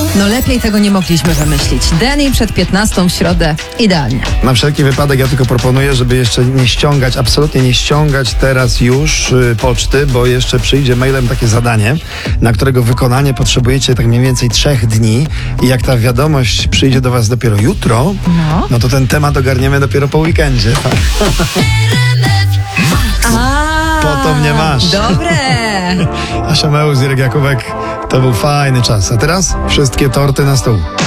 No lepiej tego nie mogliśmy wymyślić. Danny przed 15 w środę. Idealnie. Na wszelki wypadek ja tylko proponuję, żeby jeszcze nie ściągać, absolutnie nie ściągać teraz już poczty, bo jeszcze przyjdzie mailem takie zadanie, na którego wykonanie potrzebujecie tak mniej więcej 3 dni i jak ta wiadomość przyjdzie do was dopiero jutro, no to ten temat ogarniemy dopiero po weekendzie. Tak? Po to mnie masz. Dobre. Asia Meus, Irek Jakubek, to był fajny czas. A teraz wszystkie torty na stół.